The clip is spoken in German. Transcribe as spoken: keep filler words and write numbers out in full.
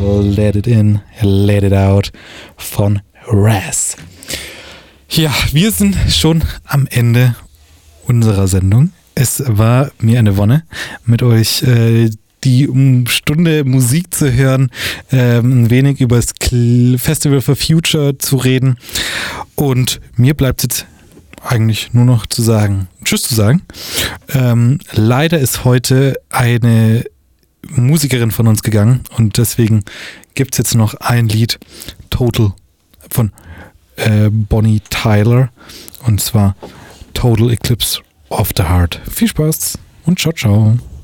Let It In, Let It Out von Raz. Ja, wir sind schon am Ende unserer Sendung. Es war mir eine Wonne, mit euch äh, die Stunde Musik zu hören, ähm, ein wenig über das Festival for Future zu reden. Und mir bleibt jetzt eigentlich nur noch zu sagen, Tschüss zu sagen. Ähm, leider ist heute eine Musikerin von uns gegangen und deswegen gibt es jetzt noch ein Lied, Total, von äh, Bonnie Tyler, und zwar Total Eclipse of the Heart. Viel Spaß und ciao, ciao.